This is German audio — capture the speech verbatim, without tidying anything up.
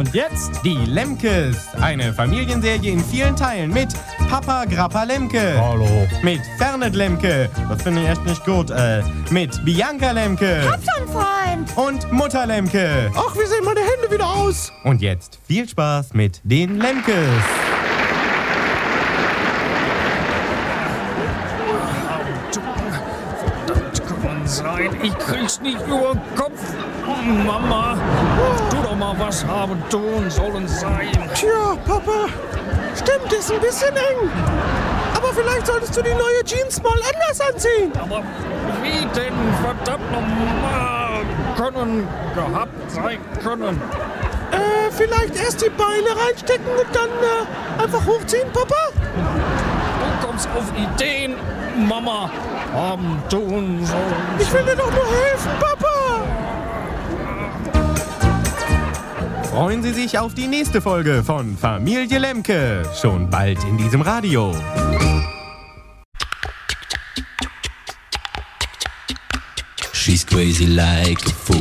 Und jetzt die Lemkes. Eine Familienserie in vielen Teilen mit Papa Grappa Lemke. Hallo. Mit Fernet Lemke. Das finde ich echt nicht gut. Äh, mit Bianca Lemke. Hab schon, Freund. Und Mutter Lemke. Ach, wie sehen meine Hände wieder aus? Und jetzt viel Spaß mit den Lemkes. Verdammt kann man sein. Ich krieg's nicht über den Kopf. Mama, tu doch mal was haben tun sollen sein. Tja, Papa, stimmt, ist ein bisschen eng. Aber vielleicht solltest du die neue Jeans mal anders anziehen. Aber wie denn verdammt nochmal können gehabt sein können? Äh, vielleicht erst die Beine reinstecken und dann äh, einfach hochziehen, Papa? Du kommst auf Ideen, Mama, haben tun sollen. Ich will dir doch nur helfen, Papa. Freuen Sie sich auf die nächste Folge von Familie Lemke. Schon bald in diesem Radio. She's crazy like a fool.